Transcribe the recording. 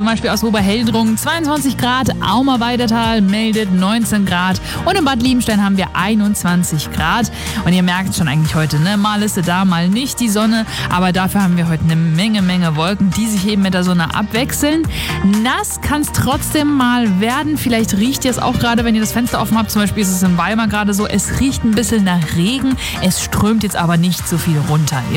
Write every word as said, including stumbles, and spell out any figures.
Beispiel aus Oberheldrungen zweiundzwanzig Grad, Aumer-Weidetal meldet neunzehn Grad und in Bad Liebenstein haben wir einundzwanzig Grad. Und ihr merkt schon eigentlich heute, ne? Mal ist sie da, mal nicht die Sonne, aber dafür haben wir heute eine Menge, Menge Wolken, die sich eben mit der Sonne abwechseln. Nass kann es trotzdem mal werden. Vielleicht riecht ihr es auch gerade, wenn ihr das Fenster offen habt. Zum Beispiel ist es in Weimar gerade so, es riecht ein bisschen nach Regen. Es strömt jetzt aber nicht so viel runter.